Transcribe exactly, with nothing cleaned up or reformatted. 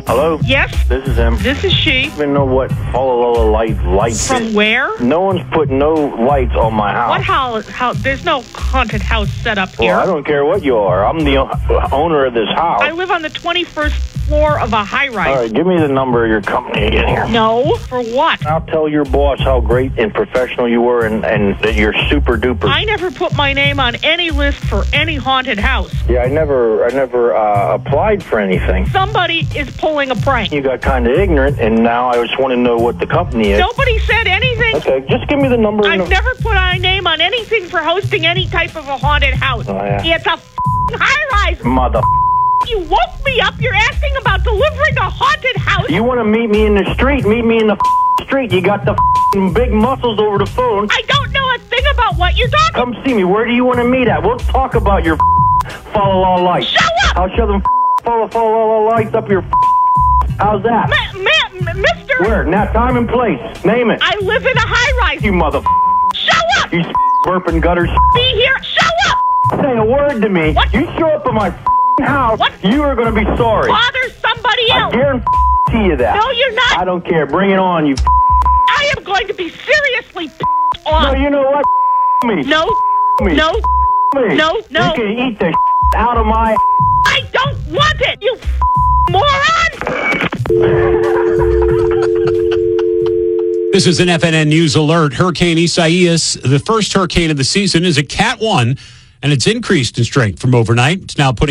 Hello? Yes? This is him. This is she. I don't even know what Falalola light lights From is. where? No one's put no lights on my house. What house? How, there's no haunted house set up here. Well, I don't care what you are. I'm the o- owner of this house. I live on the twenty-first floor of a high-rise. All right, give me the number of your company again here. No? For what? I'll tell your boss how great and professional you were and, and that you're super duper. I never put my name on any list for any haunted house. Yeah, I never I never uh, applied for anything. Somebody is pulling a prank. You got kind of ignorant, and now I just want to know what the company is. Nobody said anything. Okay, just give me the number. I've and the... never put my name on anything for hosting any type of a haunted house. Oh, yeah. It's a f***ing high-rise. Mother. You woke me up. You're asking about delivering a haunted house. You want to meet me in the street? Meet me in the f- street. You got the f- big muscles over the phone. I don't know a thing about what you're talking about. Come see me. Where do you want to meet at? We'll talk about your f- follow all lights. Show up! I'll show them f- follow follow all lights up your f- How's that? Ma- ma- m- mister. Where? Now, time and place. Name it. I live in a high-rise. You mother f- Show up! You s- burping gutters. Be here. Show up! Say a word to me. What? You show up at my f- house. What? You are going to be sorry. Bother somebody I else. guarantee you that. No, you're not. I don't care. Bring it on, you f- I am going to be seriously pissed No, off. you know what? F- me. No, me. no, me. no, no. You can eat the out of my... I don't want it, you moron! This is an F N N News alert. Hurricane Isaias, the first hurricane of the season, is a Cat one, and it's increased in strength from overnight. It's now putting